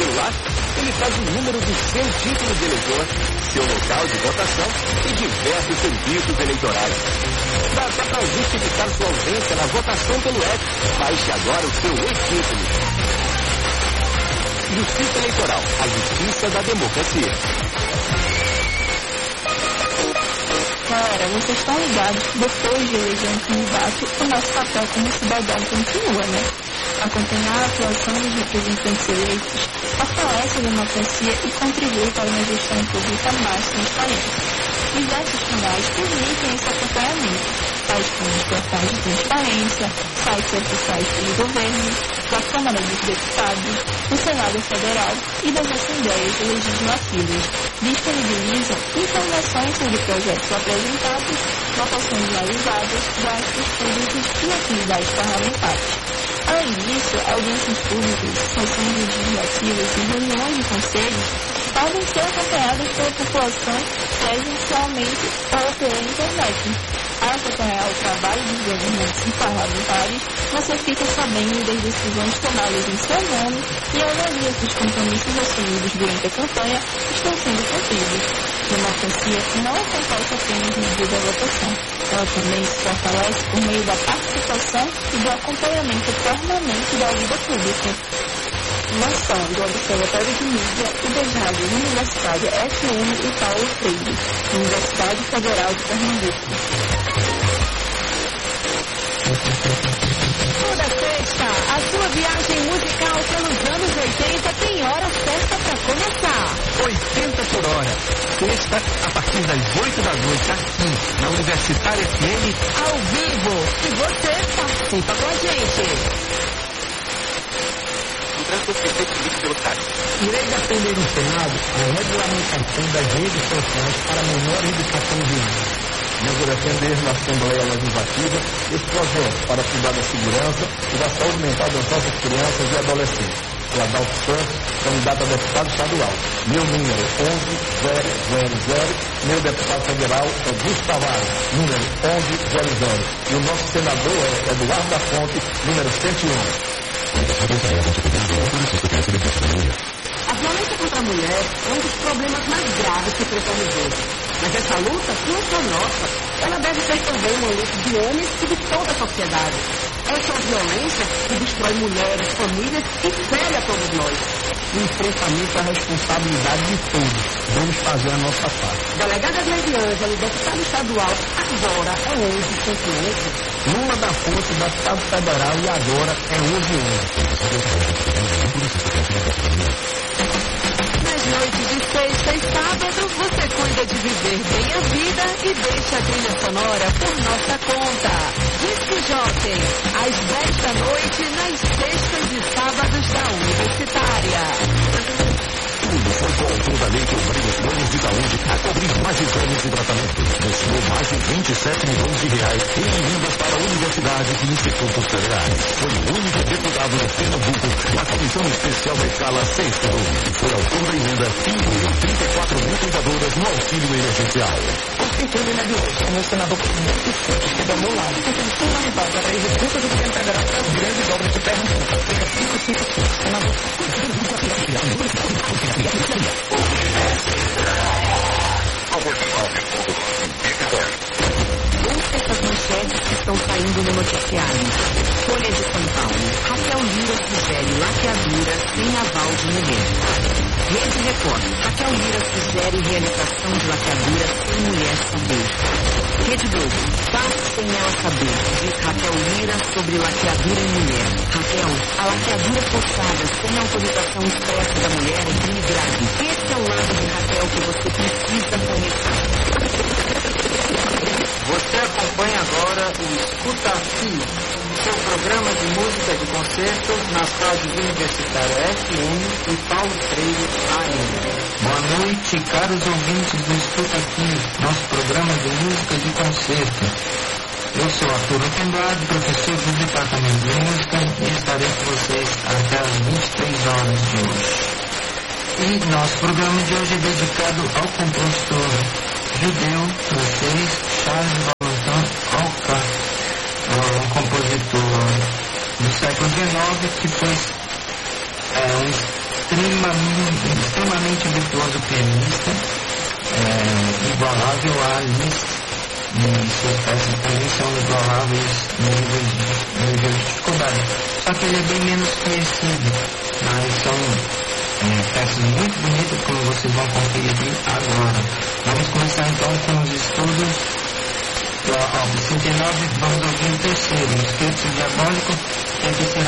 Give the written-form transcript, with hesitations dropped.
celular, ele traz o número do seu título de eleitor, seu local de votação e diversos serviços eleitorais. Dá até para justificar sua ausência na votação pelo app. Baixe agora o seu e-título. Justiça Eleitoral, a justiça da democracia. Galera, vocês estão ligados que depois de eleger um candidato, o nosso papel como cidadão continua, né? Acompanhar a atuação dos representantes eleitos fortalece a democracia e contribui para uma gestão pública mais transparente. Diversos canais permitem esse acompanhamento, tais como os portais de transparência, sites oficiais do governo, da Câmara dos Deputados, do Senado Federal e das Assembleias Legislativas. Disponibilizam informações sobre projetos apresentados, votações realizadas, gastos públicos e atividades parlamentares. Além disso, audiências públicas, sessões legislativas e reuniões de conselhos podem ser acompanhadas pela população presencialmente ou pela internet. Ao acompanhar o trabalho dos governantes e parlamentares, você fica sabendo das decisões tomadas em seu nome e avalia se os compromissos assumidos durante a campanha estão sendo cumpridos. Democracia não acontece apenas no dia da votação. Ela também se fortalece por meio da participação e do acompanhamento permanente da vida pública. Noção do Observatório de Mídia e das rádios Universitária FM e Paulo Freire, Universidade Federal de Pernambuco. Toda sexta, a sua viagem musical pelos anos 80 tem hora certa para começar. 80 por hora. Sexta, a partir das 8 da noite, aqui na Universitária FM, ao vivo. E você participa com a gente. Irei defender no Senado a regulamentação das redes sociais para menor educação jurídica. Vou defender na Assembleia Legislativa esse projeto para cuidar da segurança e da saúde mental das nossas crianças e adolescentes. Adalto Santos, candidato a deputado estadual. Meu número 11000. Meu deputado federal é Gustavo Tavares, número 1100. E o nosso senador é Eduardo da Fonte, número 111. A violência contra a mulher é um dos problemas mais graves que enfrentamos hoje. Mas essa luta não é só nossa. Ela deve ser também uma luta de homens e de toda a sociedade. Essa é a violência que destrói mulheres, famílias e fere a todos nós. O enfrentamento é a responsabilidade de todos. Vamos fazer a nossa parte. Delegada Gleidiângela, deputado estadual, agora é 1111. Lula da Fonte, deputado federal, e agora é 1111. Nas noites de sexta e sábado, você cuida de viver bem a vida e deixa a trilha sonora por nossa conta. Disque Jockey, às 10 da noite, nas sextas e sábados da Universitária. Tudo foi com a da lei que obriga os planos de saúde a cobrir mais exames e tratamentos. Desviou mais de 27 milhões de reais em emendas para universidades e institutos federais. Foi o único deputado de Pernambuco na comissão especial da escala 6 e foi autor da emenda que incluiu 34 mil cuidadoras no auxílio emergencial. O futuro de hoje é meu senador muito simples, que é do meu lado. Porque é fundamental para as recursos do governo federal para as grandes obras de Pernambuco. Fica 555, senador. Ouça essas manchetes que estão saindo no noticiário. Folha de São Paulo. Raquel Lira sugere laqueadura sem aval de mulher. Rede Record. Raquel Lira sugere realização de laqueadura sem mulher saber. Rede Globo. Faça sem ela saber. Diz Raquel Lira sobre laqueadura em mulher. Raquel, a laqueadura forçada sem autorização expressa da mulher é crime grave. Esse é o lado de Raquel que você precisa conhecer. Você acompanha agora o Escuta Aqui, seu programa de música de concerto nas rádios Universitária FM e Paulo Freire AM. Boa noite, caros ouvintes do Escuta Aqui, nosso programa de música de concerto. Eu sou Arthur Oquembrado, professor do Departamento de Música, e estarei com vocês até às 23 horas de hoje. E nosso programa de hoje é dedicado ao compositor judeu francês Charles Valentin Alcar, um compositor do século XIX que foi extremamente virtuoso pianista, igualável a Liszt, e suas peças também são igualáveis no nível de dificuldade. Só que ele é bem menos conhecido, mas são peças muito bonitas, como vocês vão conferir agora. Vamos começar então com os estudos do álbum 59, vamos ouvir o terceiro, o Scherzo Diabolico, que aqui será